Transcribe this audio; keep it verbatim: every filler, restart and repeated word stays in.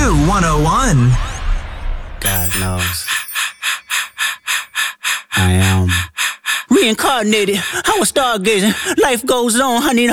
Q one oh one. God knows. I am reincarnated. I was stargazing. Life goes on, honey.